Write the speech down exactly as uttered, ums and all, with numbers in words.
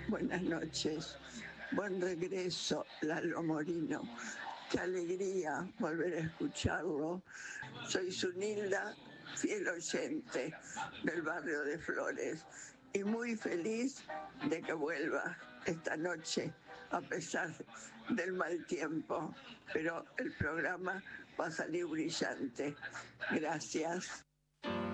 Buenas noches. Buen regreso, Lalo Morino. Qué alegría volver a escucharlo. Soy Zunilda, fiel oyente del barrio de Flores, y muy feliz de que vuelva esta noche, a pesar del mal tiempo. Pero el programa va a salir brillante. Gracias.